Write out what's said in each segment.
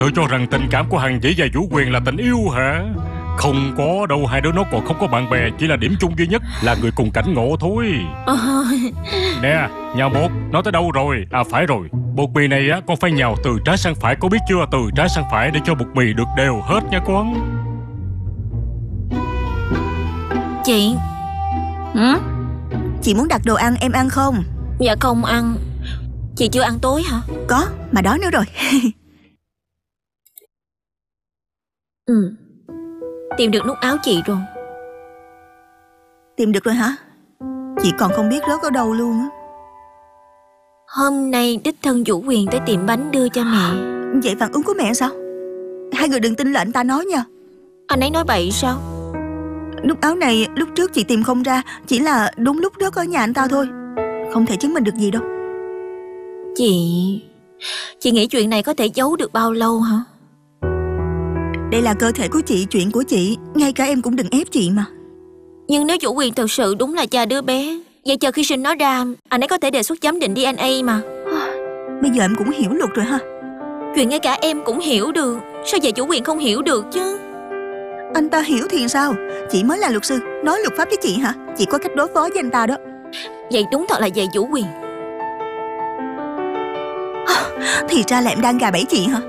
Tôi cho rằng tình cảm của Hằng Vĩ và Vũ Quyền là tình yêu hả? Không có đâu, hai đứa nó còn không có bạn bè, chỉ là điểm chung duy nhất là người cùng cảnh ngộ thôi. Nè, nhào bột, nó tới đâu rồi? À phải rồi, bột mì này á con phải nhào từ trái sang phải, có biết chưa? Từ trái sang phải để cho bột mì được đều hết nha con. Chị. Chị muốn đặt đồ ăn, em ăn không? Dạ không ăn. Chị chưa ăn tối hả? Có, mà đói nữa rồi. Tìm được nút áo chị rồi. Tìm được rồi hả? Chị còn không biết rớt ở đâu luôn á. Hôm nay đích thân Vũ Quyền tới tiệm bánh đưa cho mẹ. Vậy phản ứng của mẹ sao? Hai người đừng tin lời anh ta nói nha. Anh ấy nói bậy sao? Nút áo này lúc trước chị tìm không ra, chỉ là đúng lúc rớt ở nhà anh ta thôi. Không thể chứng minh được gì đâu. Chị nghĩ chuyện này có thể giấu được bao lâu hả? Đây là cơ thể của chị, chuyện của chị. Ngay cả em cũng đừng ép chị mà. Nhưng nếu Vũ Quyền thật sự đúng là cha đứa bé, vậy chờ khi sinh nó ra, anh ấy có thể đề xuất giám định DNA mà. Bây giờ em cũng hiểu luật rồi ha. Chuyện ngay cả em cũng hiểu được, sao vậy Vũ Quyền không hiểu được chứ? Anh ta hiểu thì sao? Chị mới là luật sư, nói luật pháp với chị hả? Chị có cách đối phó với anh ta đó. Vậy đúng thật là vậy Vũ Quyền. Thì ra là em đang gà bẫy chị hả?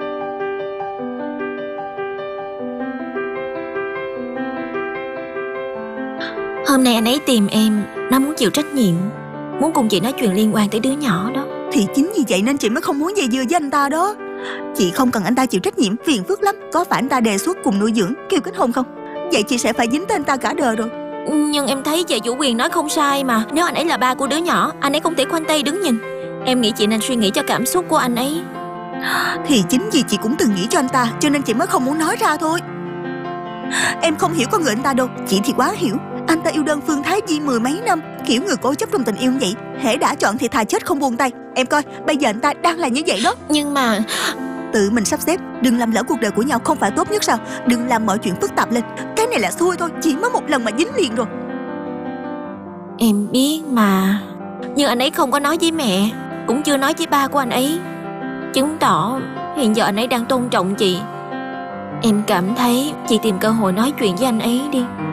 Hôm nay anh ấy tìm em, nó muốn chịu trách nhiệm, muốn cùng chị nói chuyện liên quan tới đứa nhỏ đó. Thì chính vì vậy nên chị mới không muốn dây dưa với anh ta đó. Chị không cần anh ta chịu trách nhiệm, phiền phức lắm. Có phải anh ta đề xuất cùng nuôi dưỡng, kêu kết hôn không? Vậy chị sẽ phải dính tới anh ta cả đời rồi. Nhưng em thấy chị Vũ Quyền nói không sai mà. Nếu anh ấy là ba của đứa nhỏ, anh ấy không thể khoanh tay đứng nhìn. Em nghĩ chị nên suy nghĩ cho cảm xúc của anh ấy. Thì chính vì chị cũng từng nghĩ cho anh ta, cho nên chị mới không muốn nói ra thôi. Em không hiểu con người anh ta đâu. Chị thì quá hiểu. Anh ta yêu đơn phương Thái Di mười mấy năm, kiểu người cố chấp trong tình yêu như vậy. Hễ đã chọn thì thà chết không buông tay. Em coi, bây giờ anh ta đang là như vậy đó. Nhưng mà tự mình sắp xếp, đừng làm lỡ cuộc đời của nhau không phải tốt nhất sao? Đừng làm mọi chuyện phức tạp lên. Cái này là xui thôi, chỉ mới một lần mà dính liền rồi. em biết mà. Nhưng anh ấy không có nói với mẹ, cũng chưa nói với ba của anh ấy, chứng tỏ hiện giờ anh ấy đang tôn trọng chị. Em cảm thấy chị tìm cơ hội nói chuyện với anh ấy đi.